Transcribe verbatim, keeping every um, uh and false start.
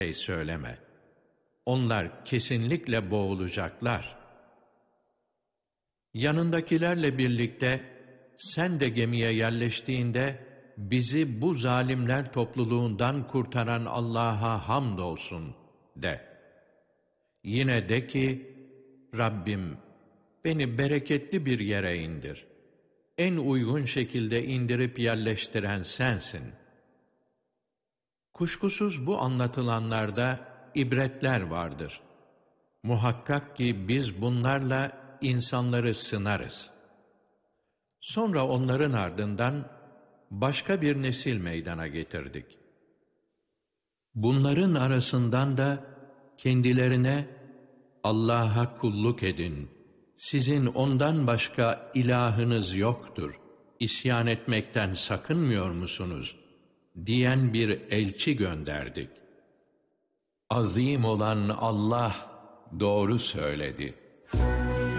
şey söyleme. Onlar kesinlikle boğulacaklar. Yanındakilerle birlikte sen de gemiye yerleştiğinde bizi bu zalimler topluluğundan kurtaran Allah'a hamdolsun de. Yine de ki, Rabbim beni bereketli bir yere indir. En uygun şekilde indirip yerleştiren sensin. Kuşkusuz bu anlatılanlarda ibretler vardır. Muhakkak ki biz bunlarla insanları sınarız. Sonra onların ardından başka bir nesil meydana getirdik. Bunların arasından da kendilerine Allah'a kulluk edin, sizin ondan başka ilahınız yoktur, isyan etmekten sakınmıyor musunuz? Diyen bir elçi gönderdik. Azim olan Allah doğru söyledi.